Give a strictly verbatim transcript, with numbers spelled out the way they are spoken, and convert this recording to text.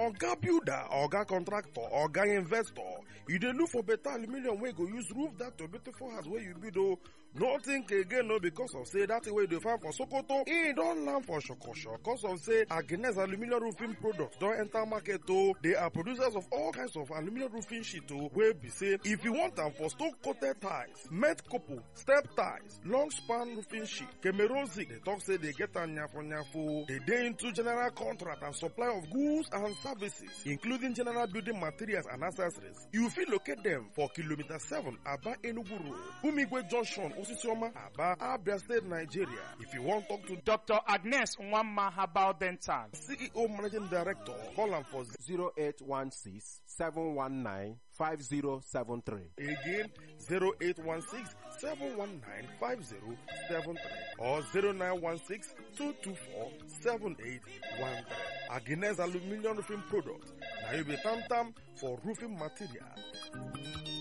oga builder, oga contractor, oga investor. You dey look for better aluminium wey go use roof that your beautiful house wey you build o. No think again o because of say that thing wey you dey find for Sokoto, e don land for Shokosho because of say Agnes aluminium roofing products don enter market o. They are producers of all kinds of aluminium roofing sheet o wey be say if you want am for stone coated tiles, met couple, step tiles, long span roofing sheet, Cameroon zinc, they talk say they get am nyafo nyafo. They dey into general contract and supply of goods and services, including general building materials and accessories. You fit locate them for kilometer seven Aba Enugu Road, Umigwe Junction, Osisioma, Aba, Abia State, Nigeria. If you want to talk to Doctor Agnes Nwamma Herbal Dental, C E O Managing Director, call am for zero eight one six, seven one nine, five zero seven three. again zero eight one six, seven one nine, five zero seven three or zero nine one six, two two four, seven eight one three. Agnes Aluminium Roofing Product. Now you be tam tam for roofing material.